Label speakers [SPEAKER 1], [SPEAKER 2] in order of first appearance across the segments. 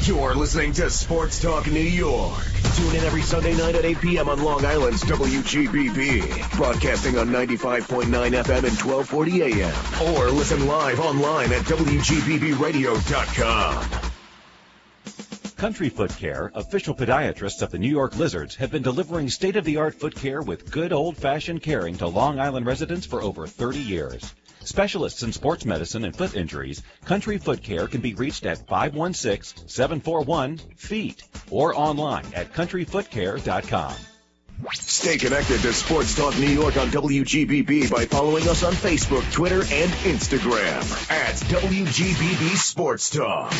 [SPEAKER 1] You're listening to Sports Talk New York. Tune in every Sunday night at 8 p.m. on Long Island's WGBB. Broadcasting on 95.9 FM and 1240 AM. Or listen live online at WGBBradio.com.
[SPEAKER 2] Country Foot Care, official podiatrists of the New York Lizards, have been delivering state-of-the-art foot care with good old-fashioned caring to Long Island residents for over 30 years. Specialists in sports medicine and foot injuries, Country Foot Care can be reached at 516-741-FEET or online at countryfootcare.com.
[SPEAKER 1] Stay connected to Sports Talk New York on WGBB by following us on Facebook, Twitter, and Instagram at WGBB Sports Talk.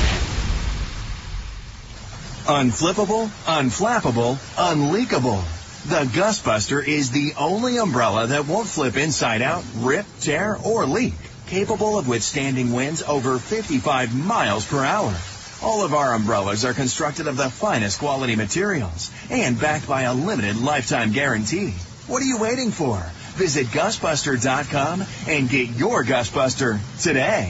[SPEAKER 3] Unflippable, unflappable, unleakable. The Gusbuster is the only umbrella that won't flip inside out, rip, tear, or leak. Capable of withstanding winds over 55 miles per hour. All of our umbrellas are constructed of the finest quality materials and backed by a limited lifetime guarantee. What are you waiting for? Visit Gusbuster.com and get your Gusbuster today.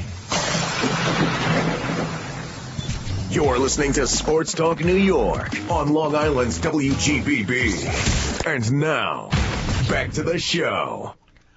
[SPEAKER 1] You're listening to Sports Talk New York on Long Island's WGBB. And now, back to the show.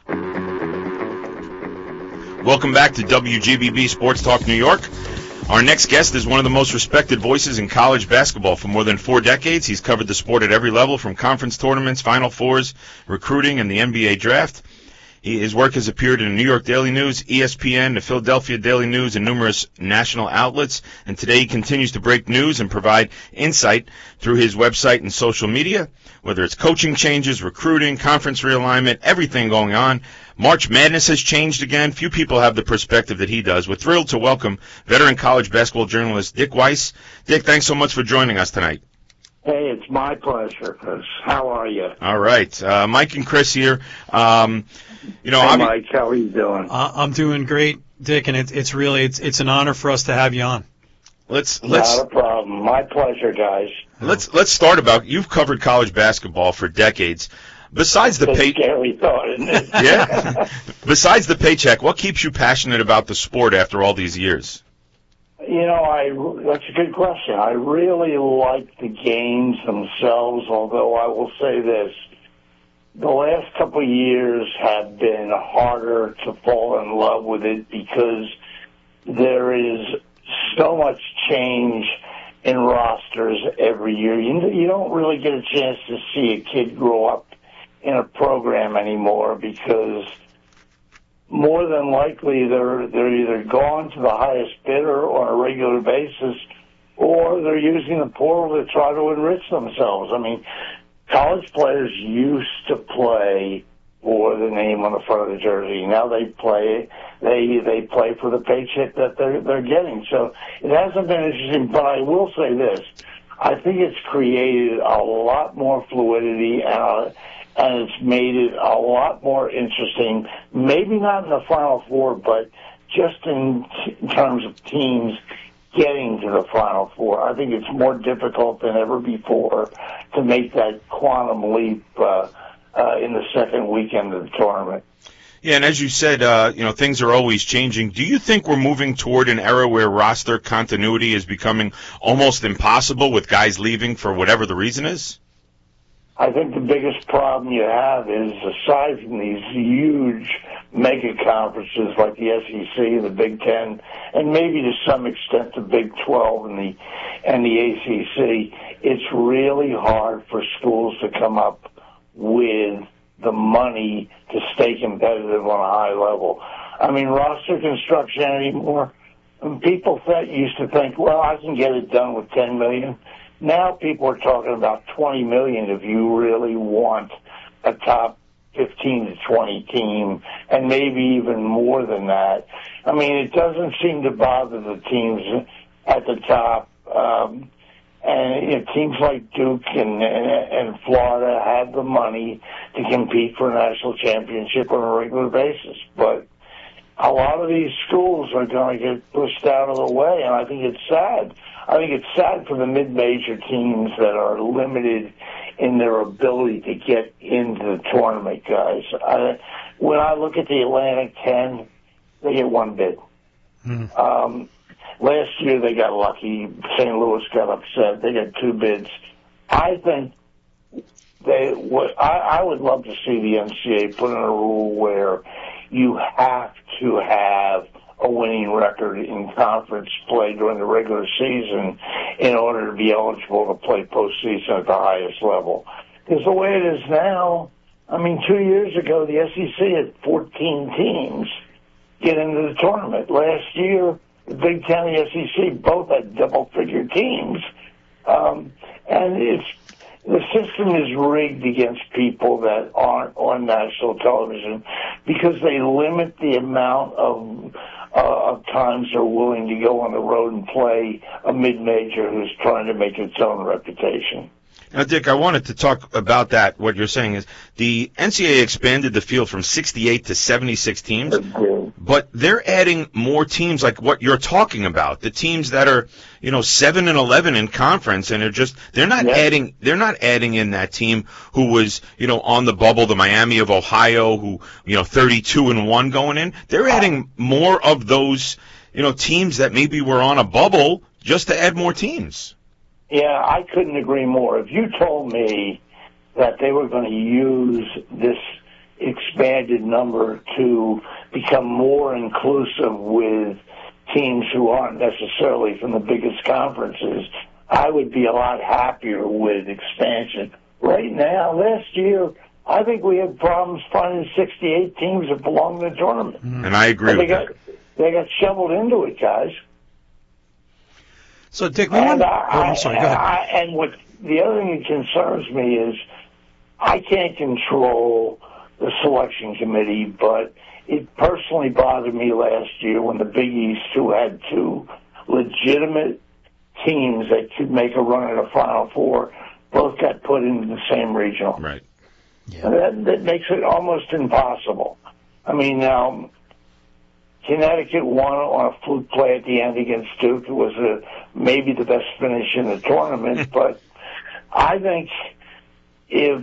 [SPEAKER 4] Welcome back to WGBB Sports Talk New York. Our next guest is one of the most respected voices in college basketball. For more than 4 decades, he's covered the sport at every level, from conference tournaments, Final Fours, recruiting, and the NBA draft. His work has appeared in the New York Daily News, ESPN, the Philadelphia Daily News, and numerous national outlets. And today he continues to break news and provide insight through his website and social media, whether it's coaching changes, recruiting, conference realignment, everything going on. March Madness has changed again. Few people have the perspective that he does. We're thrilled to welcome veteran college basketball journalist Dick Weiss. Dick, thanks so much for joining us tonight.
[SPEAKER 5] Hey, it's my pleasure, Chris. How are you?
[SPEAKER 4] All right. Mike and Chris here.
[SPEAKER 5] Hey, Mike, how are you doing?
[SPEAKER 6] I'm doing great, Dick, and it's an honor for us to have you on.
[SPEAKER 4] Let's
[SPEAKER 5] Not a problem. My pleasure, guys.
[SPEAKER 4] Let's start about, you've covered college basketball for decades. Besides the
[SPEAKER 5] scary thought, isn't it?
[SPEAKER 4] Yeah. Besides the paycheck, what keeps you passionate about the sport after all these years?
[SPEAKER 5] That's a good question. I really like the games themselves, although I will say this. The last couple of years have been harder to fall in love with it because there is so much change in rosters every year. You don't really get a chance to see a kid grow up in a program anymore because more than likely they're either gone to the highest bidder on a regular basis or they're using the portal to try to enrich themselves. I mean, college players used to play for the name on the front of the jersey. Now they play for the paycheck that they're getting. So it hasn't been interesting, but I will say this. I think it's created a lot more fluidity and it's made it a lot more interesting, maybe not in the Final Four, but just in terms of teams getting to the Final Four. I think it's more difficult than ever before to make that quantum leap in the second weekend of the tournament.
[SPEAKER 4] Yeah, and as you said, things are always changing. Do you think we're moving toward an era where roster continuity is becoming almost impossible with guys leaving for whatever the reason is?
[SPEAKER 5] I think the biggest problem you have is, aside from these huge mega conferences like the SEC, the Big Ten, and maybe to some extent the Big 12 and the ACC, it's really hard for schools to come up with the money to stay competitive on a high level. I mean, roster construction anymore, people used to think, well, I can get it done with $10 million. Now people are talking about $20 million if you really want a top 15 to 20 team, and maybe even more than that. I mean, it doesn't seem to bother the teams at the top. And teams like Duke and Florida have the money to compete for a national championship on a regular basis. But a lot of these schools are going to get pushed out of the way, and I think it's sad. I think it's sad for the mid-major teams that are limited in their ability to get into the tournament, guys. When I look at the Atlantic 10, they get one bid. Last year they got lucky. St. Louis got upset. They got 2 bids. I think I would love to see the NCAA put in a rule where you have to have a winning record in conference play during the regular season in order to be eligible to play postseason at the highest level. Because the way it is now, 2 years ago, the SEC had 14 teams get into the tournament. Last year, the Big Ten and the SEC both had double-figure teams. And the system is rigged against people that aren't on national television because they limit the amount of times they're willing to go on the road and play a mid-major who's trying to make its own reputation.
[SPEAKER 4] Now, Dick, I wanted to talk about that. What you're saying is the NCAA expanded the field from 68 to 76 teams, but they're adding more teams like what you're talking about, the teams that are, 7 and 11 in conference, and they're not adding in that team who was, on the bubble, the Miami of Ohio, who, 32-1 going in. They're adding more of those, teams that maybe were on a bubble just to add more teams.
[SPEAKER 5] Yeah, I couldn't agree more. If you told me that they were going to use this expanded number to become more inclusive with teams who aren't necessarily from the biggest conferences, I would be a lot happier with expansion. Right now, last year, I think we had problems finding 68 teams that belong in the tournament.
[SPEAKER 4] And I agree with that.
[SPEAKER 5] They got shoveled into it, guys.
[SPEAKER 6] So, Dick,
[SPEAKER 5] I'm
[SPEAKER 6] sorry, go ahead.
[SPEAKER 5] And what the other thing that concerns me is I can't control the selection committee, but it personally bothered me last year when the Big East, who had 2 legitimate teams that could make a run at a Final Four, both got put into the same regional.
[SPEAKER 4] Right.
[SPEAKER 6] Yeah.
[SPEAKER 5] That makes it almost impossible. Now, Connecticut won on a fluke play at the end against Duke. It was maybe the best finish in the tournament, but I think if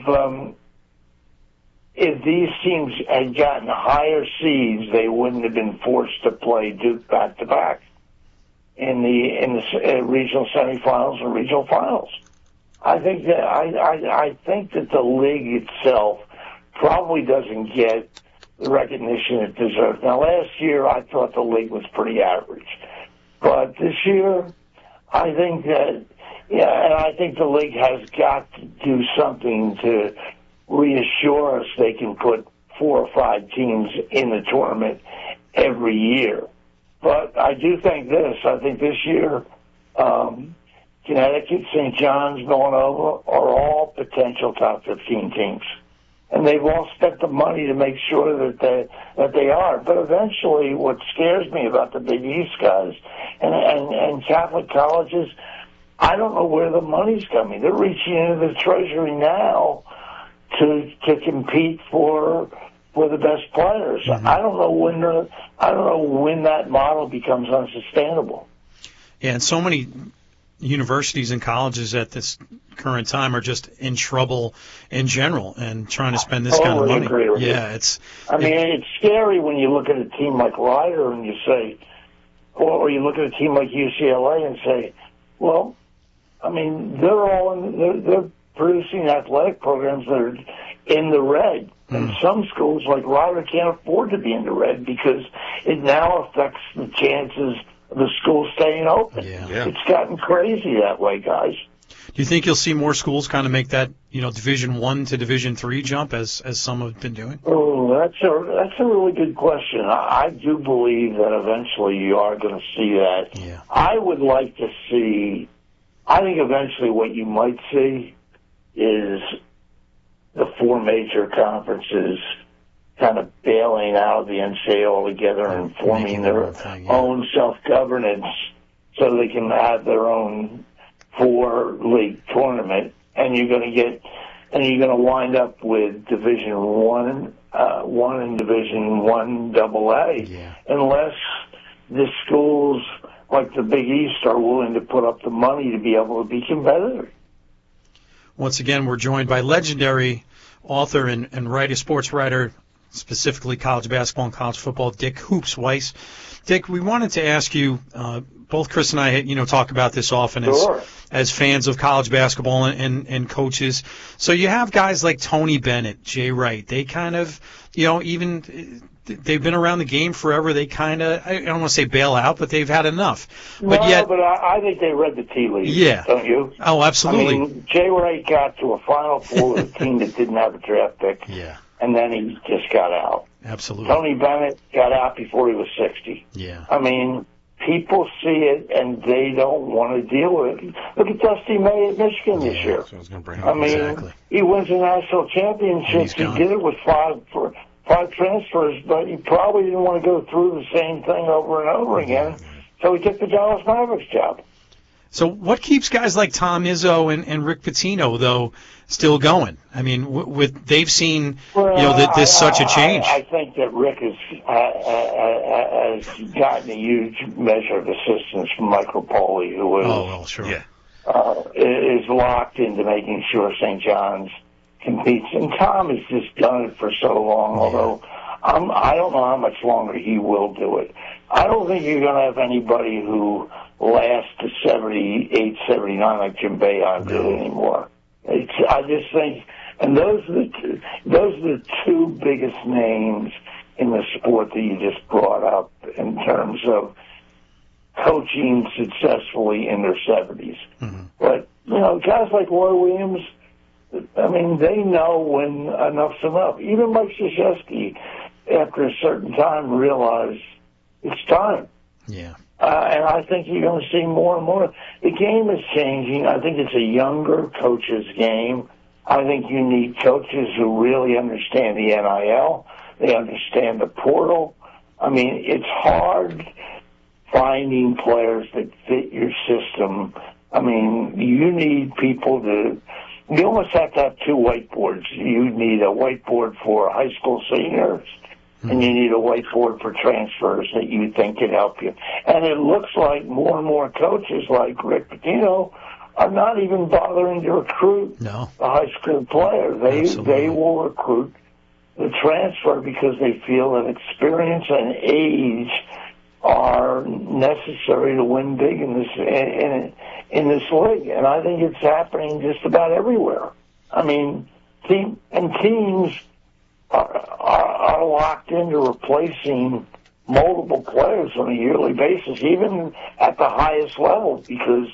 [SPEAKER 5] these teams had gotten higher seeds, they wouldn't have been forced to play Duke back to back in the regional semifinals and regional finals. I think that the league itself probably doesn't get the recognition it deserves. Now, last year, I thought the league was pretty average. But this year, I think that, and I think the league has got to do something to reassure us they can put 4 or 5 teams in the tournament every year. But I do think this. I think this year, Connecticut, St. John's, Villanova are all potential top 15 teams. And they've all spent the money to make sure that they are. But eventually, what scares me about the Big East guys and Catholic colleges, I don't know where the money's coming. They're reaching into the treasury now to compete for the best players. Mm-hmm. I don't know when that model becomes unsustainable.
[SPEAKER 6] Yeah, and so many universities and colleges at this current time are just in trouble in general and trying to spend this kind of money.
[SPEAKER 5] Agree with you.
[SPEAKER 6] It's
[SPEAKER 5] scary when you look at a team like Rider and you say, or you look at a team like UCLA and say, well, they're producing athletic programs that are in the red. And some schools like Rider can't afford to be in the red because it now affects the chances of the school staying open.
[SPEAKER 6] Yeah.
[SPEAKER 5] It's gotten crazy that way, guys.
[SPEAKER 6] Do you think you'll see more schools kind of make that, Division I to Division III jump as some have been doing?
[SPEAKER 5] Oh, that's a really good question. I do believe that eventually you are going to see that.
[SPEAKER 6] Yeah.
[SPEAKER 5] I would like to see. I think eventually what you might see is the 4 major conferences kind of bailing out the NCAA altogether and forming their own self-governance so they can have their own 4-league tournament. And you're going to wind up with Division I and Division I AA, unless the schools like the Big East are willing to put up the money to be able to be competitive.
[SPEAKER 6] Once again, we're joined by legendary author and sports writer specifically college basketball and college football, Dick Hoops Weiss. Dick, we wanted to ask you, both Chris and I, talk about this often as fans of college basketball and coaches. So you have guys like Tony Bennett, Jay Wright. They kind of, they've been around the game forever. They kind of, I don't want to say bail out, but they've had enough. But
[SPEAKER 5] I think they read the tea leaves.
[SPEAKER 6] Yeah.
[SPEAKER 5] Don't you?
[SPEAKER 6] Oh, absolutely.
[SPEAKER 5] I mean, Jay Wright got to a Final Four with a team that didn't have a draft pick.
[SPEAKER 6] Yeah.
[SPEAKER 5] And then he just got out.
[SPEAKER 6] Absolutely.
[SPEAKER 5] Tony Bennett got out before he was 60.
[SPEAKER 6] Yeah.
[SPEAKER 5] I mean, people see it and they don't want to deal with it. Look at Dusty May at Michigan this year.
[SPEAKER 4] So I was going to bring up.
[SPEAKER 6] Exactly.
[SPEAKER 5] He wins a national championship. He did it with five transfers, but he probably didn't want to go through the same thing over and over again. So he took the Dallas Mavericks job.
[SPEAKER 6] So what keeps guys like Tom Izzo and Rick Pitino, though, still going? I mean, they've seen there's such a change.
[SPEAKER 5] I think that Rick has gotten a huge measure of assistance from Michael Poley, who is locked into making sure St. John's competes. And Tom has just done it for so long, although I don't know how much longer he will do it. I don't think you're going to have anybody who lasts to 78, 79 like Jim Boeheim did anymore. I just think, and those are the two biggest names in the sport that you just brought up in terms of coaching successfully in their 70s. Mm-hmm. But, guys like Roy Williams, I mean, they know when enough's enough. Even Mike Krzyzewski, after a certain time, realized it's time.
[SPEAKER 6] Yeah.
[SPEAKER 5] And I think you're going to see more and more. The game is changing. I think it's a younger coach's game. I think you need coaches who really understand the NIL. They understand the portal. I mean, it's hard finding players that fit your system. I mean, you need people you almost have to have two whiteboards. You need a whiteboard for high school seniors, and you need a whiteboard for transfers that you think can help you. And it looks like more and more coaches like Rick Pitino are not even bothering to recruit a high school player. They will recruit the transfer because they feel that experience and age are necessary to win big in this league. And I think it's happening just about everywhere. I mean, teams are locked into replacing multiple players on a yearly basis, even at the highest level, because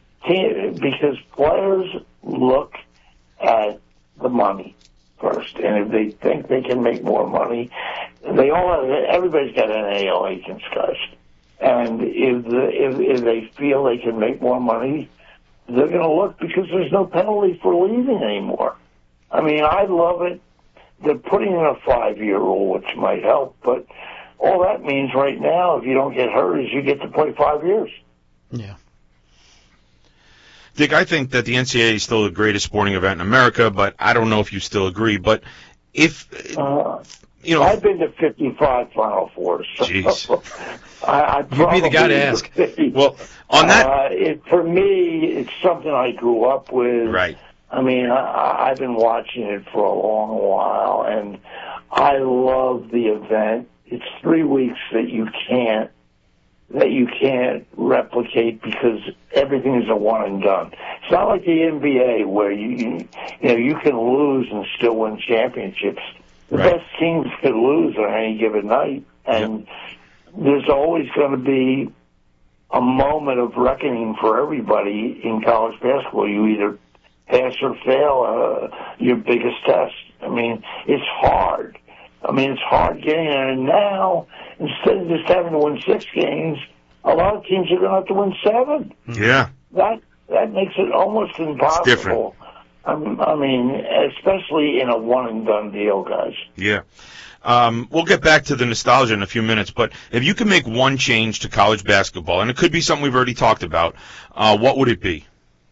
[SPEAKER 5] players look at the money first, and if they think they can make more money, everybody's got NAL agents, guys, and if they feel they can make more money, they're going to look, because there's no penalty for leaving anymore. I mean, I love it. They're putting in a 5-year rule, which might help, but all that means right now, if you don't get hurt, is you get to play 5 years.
[SPEAKER 6] Yeah.
[SPEAKER 4] Dick, I think that the NCAA is still the greatest sporting event in America, but I don't know if you still agree. But if
[SPEAKER 5] I've been to 55 Final Fours. So
[SPEAKER 4] jeez,
[SPEAKER 5] I'd
[SPEAKER 6] be the guy to ask.
[SPEAKER 4] Well, on that,
[SPEAKER 5] for me, it's something I grew up with.
[SPEAKER 4] Right.
[SPEAKER 5] I mean, I've been watching it for a long while, and I love the event. It's 3 weeks that you can't replicate because everything is a one and done. It's not like the NBA where you can lose and still win championships. The best teams could lose on any given night, and there's always going to be a moment of reckoning for everybody in college basketball. You either pass or fail your biggest test. I mean, it's hard. It's hard getting there. And now, instead of just having to win 6 games, a lot of teams are going to have to win 7.
[SPEAKER 4] Yeah.
[SPEAKER 5] That makes it almost impossible.
[SPEAKER 4] It's different.
[SPEAKER 5] Especially in a one-and-done deal, guys.
[SPEAKER 4] Yeah. We'll get back to the nostalgia in a few minutes, but if you could make one change to college basketball, and it could be something we've already talked about, what would it be?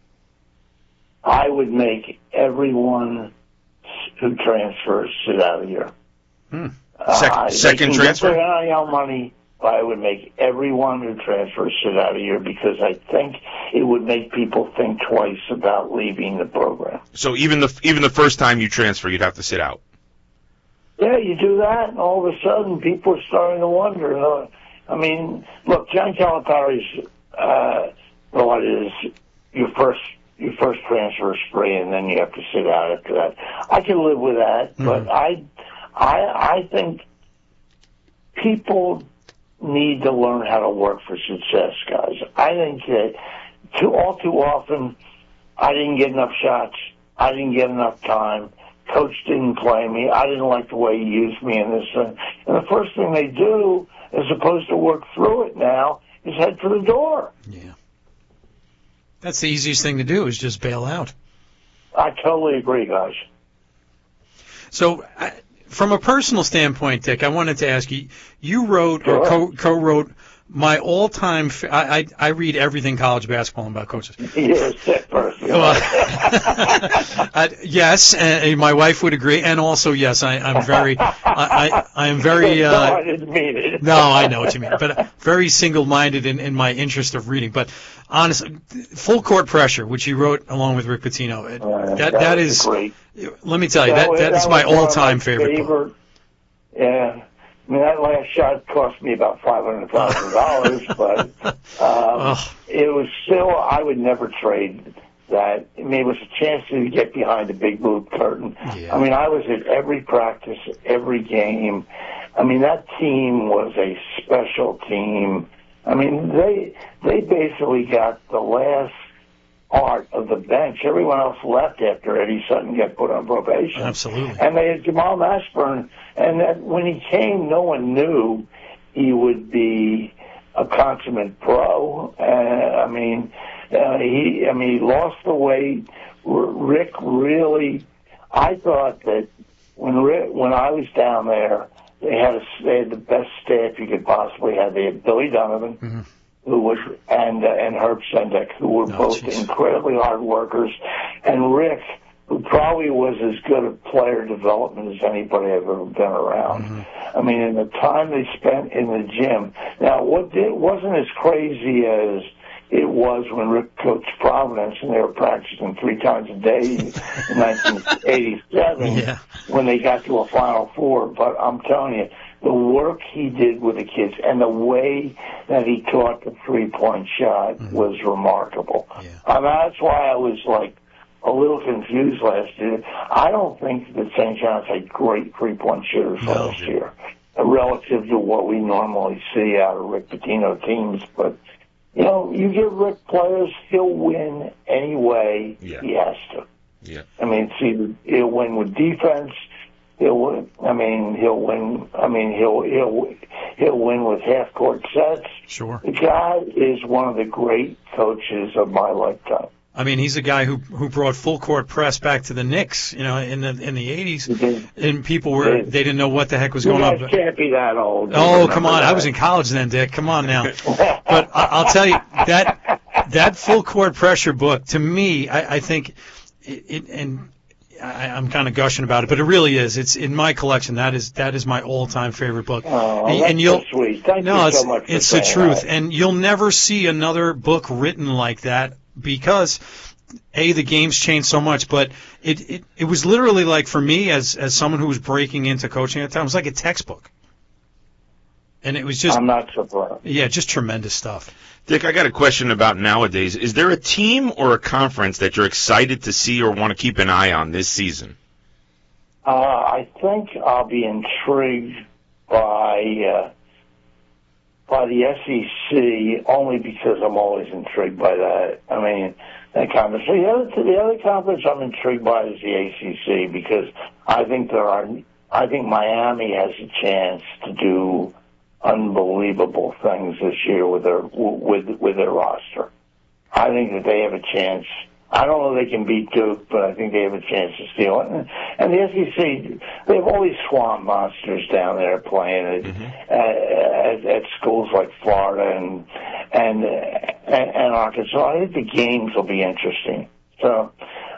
[SPEAKER 5] I would make everyone who transfers sit out of here.
[SPEAKER 4] Second transfer?
[SPEAKER 5] Their NIL money, but I would make everyone who transfers sit out of here because I think it would make people think twice about leaving the program.
[SPEAKER 4] So even the first time you transfer, you'd have to sit out?
[SPEAKER 5] Yeah, you do that, and all of a sudden people are starting to wonder. I mean, look, John Calipari's thought is your first transfer is free, and then you have to sit out after that. I can live with that, but I think people need to learn how to work for success, guys. I think that too often I didn't get enough shots. I didn't get enough time. Coach didn't play me. I didn't like the way he used me in this thing. And the first thing they do, as opposed to work through it now, is head for the door.
[SPEAKER 6] Yeah. That's the easiest thing to do, is just bail out.
[SPEAKER 5] I totally agree, guys.
[SPEAKER 6] So, from a personal standpoint, Dick, I wanted to ask you, you wrote or co-wrote my all-time, I read everything college basketball about coaches.
[SPEAKER 5] Yes, that person.
[SPEAKER 6] Yes, my wife would agree, and also, yes, I'm very, I am very,
[SPEAKER 5] no, I didn't mean it.
[SPEAKER 6] No, I know what you mean, but very single-minded in my interest of reading. But honestly, Full Court Pressure, which you wrote along with Rick Pitino, that is
[SPEAKER 5] great.
[SPEAKER 6] Let me tell you, that is my all-time favorite book.
[SPEAKER 5] Yeah. I mean, that last shot cost me about $500,000, but it was still, I would never trade that. I mean, it was a chance to get behind the big blue curtain. Yeah. I mean, I was at every practice, every game. I mean, that team was a special team. I mean, they basically got the last part of the bench. Everyone else left after Eddie Sutton got put on probation.
[SPEAKER 6] Absolutely.
[SPEAKER 5] And they had Jamal Mashburn, and that when he came, no one knew he would be a consummate pro. He lost the weight. Rick really, I thought that when I was down there, they had the best staff you could possibly have. They had Billy Donovan, and Herb Sendek, who were both incredibly hard workers, and Rick, who probably was as good at player development as anybody I've ever been around. I mean, in the time they spent in the gym. Now, it wasn't as crazy as it was when Rick coached Providence and they were practicing 3 times a day in 1987 when they got to a Final Four. But I'm telling you, the work he did with the kids and the way that he taught the three-point shot was remarkable. And that's why I was like a little confused last year. I don't think that St. John's had great three-point shooters last year relative to what we normally see out of Rick Pitino teams. But, you know, you give Rick players, he'll win any way he has to. Yeah. I mean, he'll win with defense. He'll win. He'll win with half-court sets. Sure. The guy is one of the great coaches of my lifetime.
[SPEAKER 6] I mean, he's a guy who brought full court press back to the Knicks, you know, in the 80s, and people they didn't know what the heck was going on.
[SPEAKER 5] You can't be that old.
[SPEAKER 6] Oh, come on! I was in college then, Dick. Come on now. But I'll tell you that full court pressure book, to me, I think I'm kind of gushing about it, but it really is. It's in my collection. That is my all-time favorite book.
[SPEAKER 5] Oh, that's so sweet. Thank you so much.
[SPEAKER 6] It's the truth, and you'll never see another book written like that. Because the game's changed so much, but it was literally like, for me as someone who was breaking into coaching at the time, it was like a textbook. And it was just,
[SPEAKER 5] I'm not surprised.
[SPEAKER 6] Yeah, just tremendous stuff.
[SPEAKER 4] Dick, I got a question about nowadays. Is there a team or a conference that you're excited to see or want to keep an eye on this season?
[SPEAKER 5] I think I'll be intrigued by the SEC, only because I'm always intrigued by that. I mean, that conference. The other conference I'm intrigued by is the ACC, because I think Miami has a chance to do unbelievable things this year with their roster. I think that they have a chance. I don't know if they can beat Duke, but I think they have a chance to steal it. And the SEC, they have all these swamp monsters down there playing at schools like Florida and Arkansas. I think the games will be interesting. So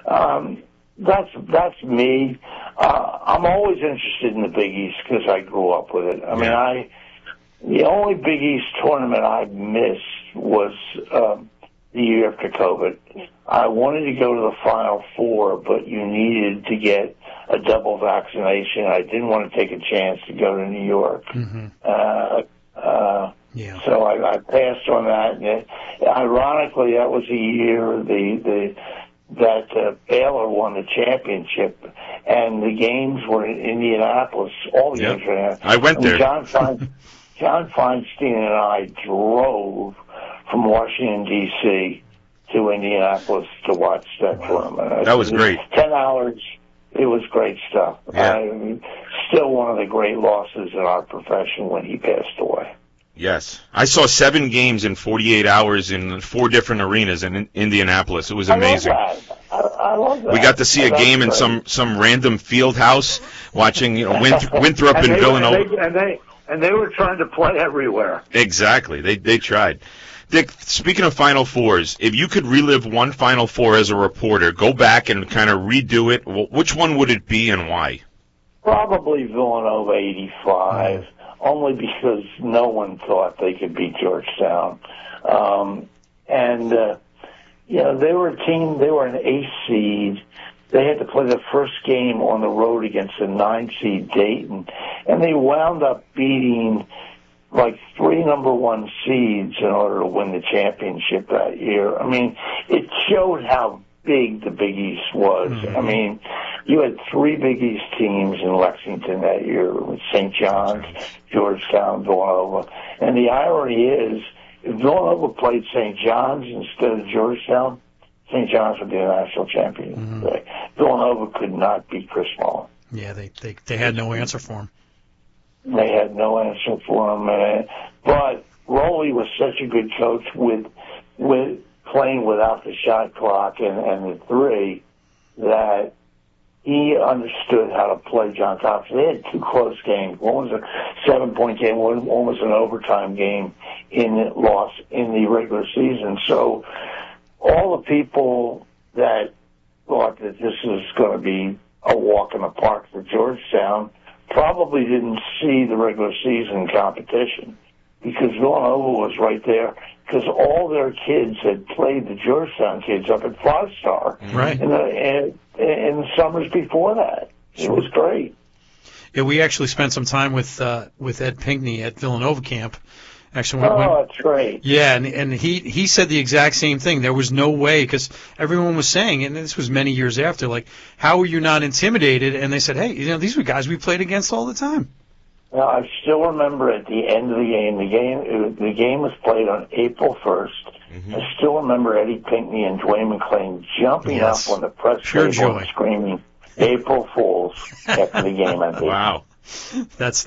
[SPEAKER 5] that's me. I'm always interested in the Big East because I grew up with it. I mean, the only Big East tournament I missed was the year after COVID. I wanted to go to the Final Four, but you needed to get a double vaccination. I didn't want to take a chance to go to New York.
[SPEAKER 6] Mm-hmm.
[SPEAKER 5] So I passed on that. And ironically, that was the year that Baylor won the championship, and the games were in Indianapolis. All the games were in.
[SPEAKER 4] I went there.
[SPEAKER 5] John Feinstein and I drove from Washington, D.C. to Indianapolis to watch that tournament.
[SPEAKER 4] That was great.
[SPEAKER 5] 10 hours. It was great stuff.
[SPEAKER 4] Yeah.
[SPEAKER 5] Still one of the great losses in our profession when he passed away.
[SPEAKER 4] Yes. I saw 7 games in 48 hours in 4 different arenas in Indianapolis. It was amazing.
[SPEAKER 5] I love that.
[SPEAKER 4] We got to see a game in some random field house, watching Winthrop and Villanova.
[SPEAKER 5] And they were trying to play everywhere.
[SPEAKER 4] Exactly. They tried. Dick, speaking of Final Fours, if you could relive one Final Four as a reporter, go back and kind of redo it, which one would it be and why?
[SPEAKER 5] Probably Villanova 85, only because no one thought they could beat Georgetown. They were a team, they were an 8 seed. They had to play the first game on the road against a 9 seed Dayton, and they wound up beating like 3 number 1 seeds in order to win the championship that year. I mean, it showed how big the Big East was. Mm-hmm. I mean, you had 3 Big East teams in Lexington that year with St. John's, Georgetown, Villanova. And the irony is, if Villanova played St. John's instead of Georgetown, St. John's would be the national champion. Mm-hmm. Villanova could not beat Chris Mullin.
[SPEAKER 6] Yeah, they had no answer for him.
[SPEAKER 5] They had no answer for him. But Rowley was such a good coach with playing without the shot clock and the 3 that he understood how to play John Thompson. They had 2 close games. One was a 7-point game. One was an overtime game in the regular season. So all the people that thought that this was going to be a walk in the park for Georgetown probably didn't see the regular season competition, because Villanova was right there, because all their kids had played the Georgetown kids up at 5-star
[SPEAKER 6] right.
[SPEAKER 5] in the summers before that. It was great.
[SPEAKER 6] Yeah, we actually spent some time with Ed Pinckney at Villanova camp. Actually,
[SPEAKER 5] that's great.
[SPEAKER 6] Yeah, and he said the exact same thing. There was no way, because everyone was saying, and this was many years after, like, how are you not intimidated? And they said, hey, these were guys we played against all the time.
[SPEAKER 5] Now, I still remember at the end of the game was played on April 1st. Mm-hmm. I still remember Eddie Pinckney and Dwayne McClain jumping up on the press table and screaming, April Fools, after the game ended.
[SPEAKER 6] Wow. That's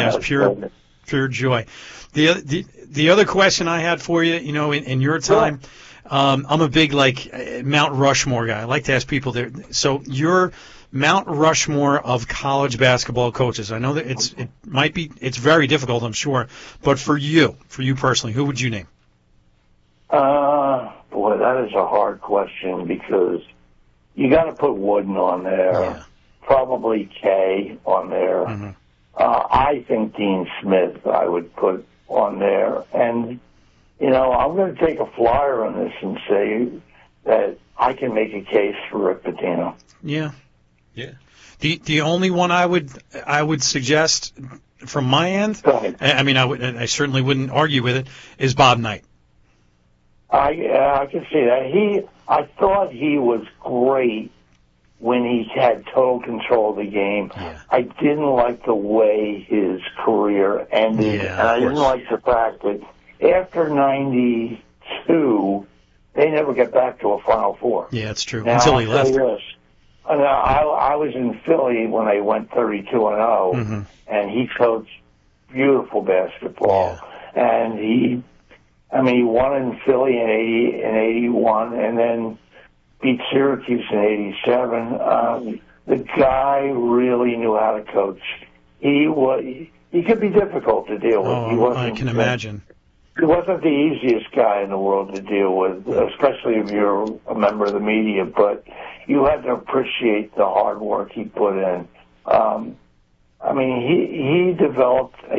[SPEAKER 6] pure joy. The other question I had for you, in your time, I'm a big Mount Rushmore guy. I like to ask people there. So you're Mount Rushmore of college basketball coaches. I know that it's very difficult, I'm sure, but for you personally, who would you name?
[SPEAKER 5] Boy, that is a hard question, because you got to put Wooden on there, probably Kay on there. Mm-hmm. I think Dean Smith I would put on there. And, I'm going to take a flyer on this and say that I can make a case for Rick Pitino.
[SPEAKER 6] Yeah. Yeah. The only one I would suggest from my end, I certainly wouldn't argue with it, is Bob Knight.
[SPEAKER 5] I can see that. I thought he was great when he had total control of the game. Yeah. I didn't like the way his career ended, and I didn't like the fact that after 92, they never got back to a Final Four.
[SPEAKER 6] Yeah, it's true.
[SPEAKER 5] Now,
[SPEAKER 6] until he left.
[SPEAKER 5] I was in Philly when they went 32-0, and he coached beautiful basketball. Yeah. And he won in Philly in 81, and then beat Syracuse in 87. The guy really knew how to coach. He could be difficult to deal with.
[SPEAKER 6] I can imagine.
[SPEAKER 5] He wasn't the easiest guy in the world to deal with, especially if you're a member of the media, but you had to appreciate the hard work he put in. He developed a